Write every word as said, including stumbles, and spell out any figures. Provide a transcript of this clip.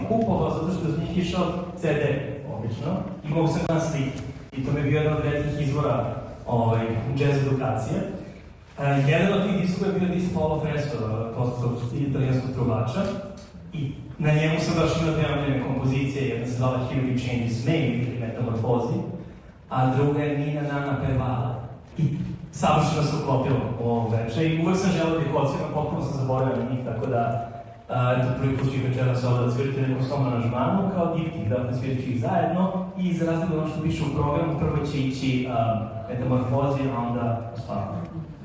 kupovao zato što iz njih išao ce de, obično, i mogu sam na slike. I to mi je bio jedan od redkih izvora ovaj, jazz edukacije. Uh, jedan od tih diskova je bio disk Paolo Freso, posto italijanskog trubača, i na njemu sam baš imao dve omljene kompozicije, jedna se zvala Here We Changes Made ili Metamorfozi, a druga je Nina Nana Pervala. I savršeno se uklopilo u ovom večer i uvek sam želeo da ih odsviram, potpuno sam zaboravio na njih, tako da eto, prvi put ću ih večeras ovdje da svirate nekom svom aranžmanu kao diptik, dakle svirat ću ih zajedno i za razliku ono što piše u programu, prvo će ići um, Metamorfozi, a onda Spavanje.